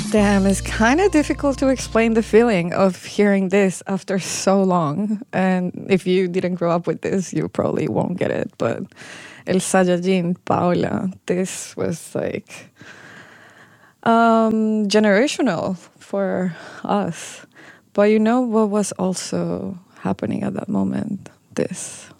Damn, it's kind of difficult to explain the feeling of hearing this after so long. And if you didn't grow up with this, you probably won't get it. But El Saiyajin, Paula, this was like generational for us. But you know what was also happening at that moment? This.